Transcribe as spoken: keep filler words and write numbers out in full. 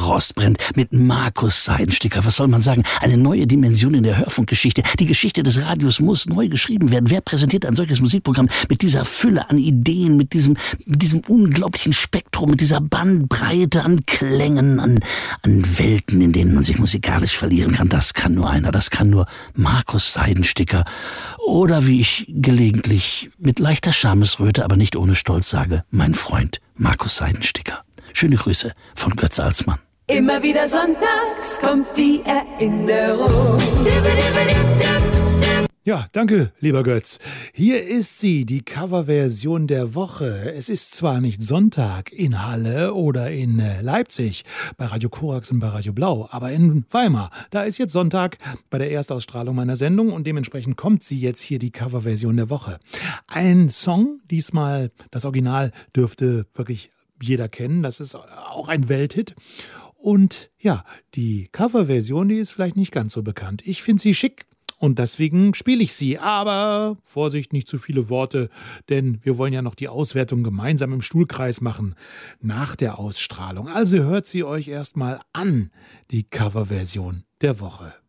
Rost brennt mit Markus Seidensticker. Was soll man sagen? Eine neue Dimension in der Hörfunkgeschichte. Die Geschichte des Radios muss neu geschrieben werden. Wer präsentiert ein solches Musikprogramm mit dieser Fülle an Ideen, mit diesem, mit diesem unglaublichen Spektrum, mit dieser Bandbreite an Klängen, an, an Welten, in denen man sich musikalisch verlieren kann? Das kann nur einer. Das kann nur Markus Seidensticker. Oder wie ich gelegentlich mit leichter Schamesröte, aber nicht ohne Stolz sage, mein Freund Markus Seidensticker. Schöne Grüße von Götz Alsmann. Immer wieder sonntags kommt die Erinnerung. Ja, danke, lieber Götz. Hier ist sie, die Coverversion der Woche. Es ist zwar nicht Sonntag in Halle oder in Leipzig, bei Radio Korax und bei Radio Blau, aber in Weimar. Da ist jetzt Sonntag bei der Erstausstrahlung meiner Sendung und dementsprechend kommt sie jetzt hier, die Coverversion der Woche. Ein Song, diesmal das Original dürfte wirklich jeder kennen. Das ist auch ein Welthit. Und ja, die Coverversion, die ist vielleicht nicht ganz so bekannt. Ich finde sie schick. Und deswegen spiele ich sie. Aber Vorsicht, nicht zu viele Worte, denn wir wollen ja noch die Auswertung gemeinsam im Stuhlkreis machen nach der Ausstrahlung. Also hört sie euch erstmal an, die Coverversion der Woche.